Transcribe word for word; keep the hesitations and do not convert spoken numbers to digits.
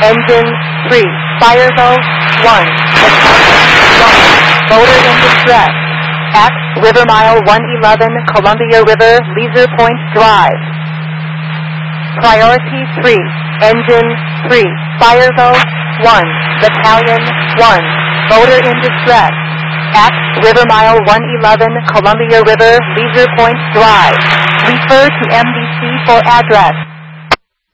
Engine three, Fireville one, one, motor in distress, at River Mile one eleven, Columbia River, Leisure Point Drive. Priority three, Engine three, Fireville one, Battalion one, motor in distress, at River Mile one eleven, Columbia River, Leisure Point Drive. Refer to M D C for address.